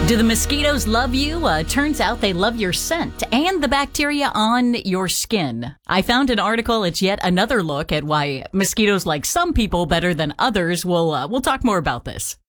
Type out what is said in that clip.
Do the mosquitoes love you? Turns out they love your scent and the bacteria on your skin. I found an article. It's yet another look at why mosquitoes like some people better than others. We'll talk more about this.